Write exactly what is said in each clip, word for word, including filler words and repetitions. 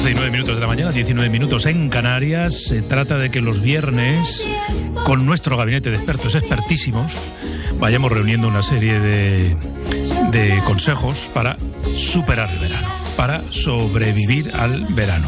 doce y nueve minutos de la mañana, diecinueve minutos en Canarias. Se trata de que los viernes, con nuestro gabinete de expertos expertísimos, vayamos reuniendo una serie de, de consejos para superar el verano, para sobrevivir al verano.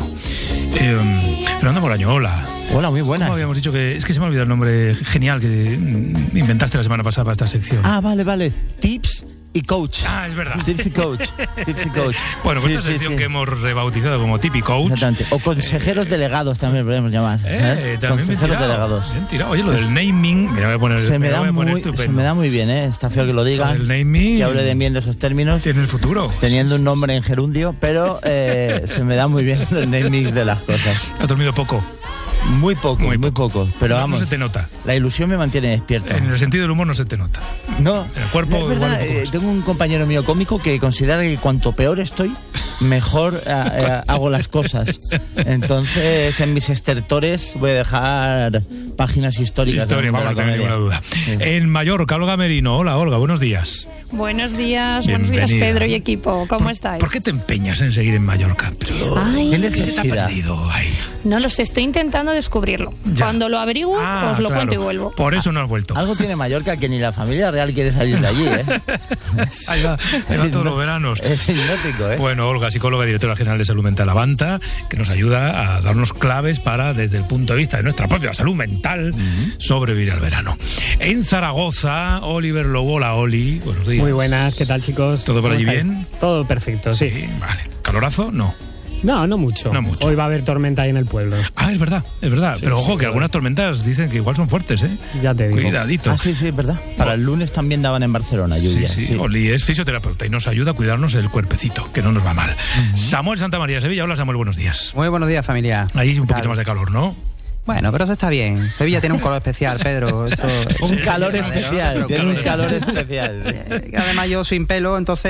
Eh, Fernando Moraño, hola. Hola, muy buena. ¿Cómo habíamos dicho que... Es que se me ha olvidado el nombre genial que inventaste la semana pasada para esta sección. Ah, vale, vale. Tips y coach. Ah, es verdad. Tips y coach. Tips y coach. Bueno, pues sí, esta sí, sección sí. que hemos rebautizado como Tip y Coach. Exactamente. O consejeros delegados también podemos llamar. Eh, ¿eh? también Consejeros me he tirado, delegados. me he tirado. Oye, lo del naming, mira, voy a poner, Se me, da voy a poner muy, estupendo. se me da muy bien, ¿eh? Está feo que lo digan. El naming Que hable de mí en esos términos. tiene el futuro. Teniendo un nombre en gerundio, pero eh, se me da muy bien el naming de las cosas. ¿Has dormido poco? Muy poco, Muy muy poco. poco. Pero No, vamos, no se te nota. la ilusión me mantiene despierto. En el sentido del humor no se te nota. No, En el cuerpo no, es igual verdad, un poco eh, más. tengo un compañero mío cómico que considera que cuanto peor estoy, mejor eh, eh, hago las cosas. Entonces, en mis estertores voy a dejar páginas históricas. Historia, de la vamos, no tengo comedia. ninguna duda. Sí. En Mallorca, Olga Merino. Hola, Olga, buenos días. Buenos días, buenos días Bienvenida. Pedro y equipo, ¿cómo ¿Por, estáis? ¿Por qué te empeñas en seguir en Mallorca? Pero, Ay, ¿Qué ¿qué se te ha necesidad? perdido ahí? no lo sé, estoy intentando descubrirlo. Ya. Cuando lo averigüe, Ah, os lo claro. cuento y vuelvo. Por eso no has vuelto. Algo tiene Mallorca que ni la familia real quiere salir de allí, ¿eh? Ahí va, ahí va Es todos los hipno- veranos. Es hipnótico, ¿eh? Bueno, Olga, psicóloga y directora general de Salud Mental Avanta, que nos ayuda a darnos claves para, desde el punto de vista de nuestra propia salud mental, sobrevivir al verano. En Zaragoza, Oliver Lobo. Hola, Oli. Buenos días. Muy buenas, ¿qué tal, chicos? ¿Todo por ¿Cómo allí estáis? bien? Todo perfecto, sí. Sí, vale. ¿Calorazo? No. No, no mucho. No mucho. Hoy va a haber tormenta ahí en el pueblo. Ah, es verdad, es verdad. Sí, Pero ojo, sí, que claro. algunas tormentas dicen que igual son fuertes, ¿eh? Ya te digo. Cuidadito. Ah, sí, sí, es verdad. Para el lunes también daban en Barcelona Sí, lluvia. sí, Oli es fisioterapeuta y nos ayuda a cuidarnos el cuerpecito, que no nos va mal. Samuel Santamaría, Sevilla. Hola, Samuel, buenos días. Muy buenos días, familia. Ahí un ¿Qué poquito tal? más de calor, ¿no? Bueno, pero eso está bien. Sevilla tiene un color especial, Pedro. Eso, Un eso- calor eso- especial, pero tiene un calor calor especial. Eh, Además, yo sin pelo, entonces